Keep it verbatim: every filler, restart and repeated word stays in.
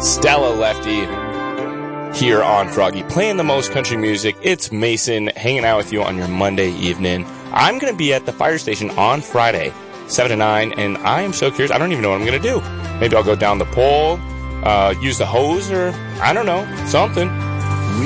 Stella Lefty here on Froggy, playing the most country music. It's Mason hanging out with you on your Monday evening. I'm going to be at the fire station on Friday, seven to nine, and I am so curious. I don't even know what I'm going to do. Maybe I'll go down the pole, uh, use the hose, or I don't know, something.